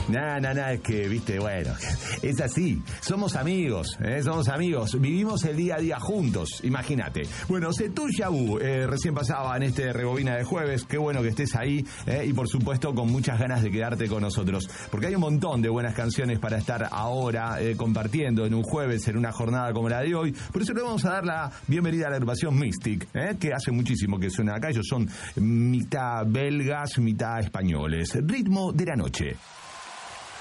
Nada, es que, viste, bueno, es así. Somos amigos, vivimos el día a día juntos, imagínate. Bueno, Setú Yabú, recién pasaba en este Rebobina de jueves, qué bueno que estés ahí, y por supuesto con muchas ganas de quedarte con nosotros, porque hay un montón de buenas canciones para estar ahora compartiendo en un jueves, en una jornada como la de hoy. Por eso le vamos a dar la bienvenida a la agrupación Mystic, que hace muchísimo que suena acá. Ellos son mitad belgas, mitad españoles. Ritmo de la noche.